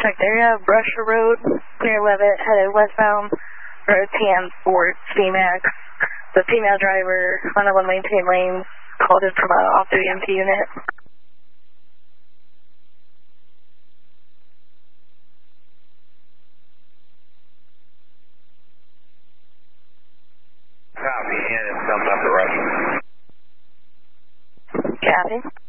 Checked area, Brusher Road, near Levitt, headed westbound, road TM Sport, CMAX. The female driver, on a one-maintain lane, called in from an off-duty MP unit. Copy, and it's jumped up the rush. Copy.